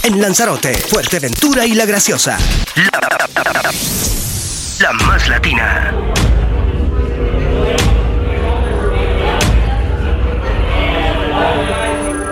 en Lanzarote, Fuerteventura y La Graciosa. La más latina.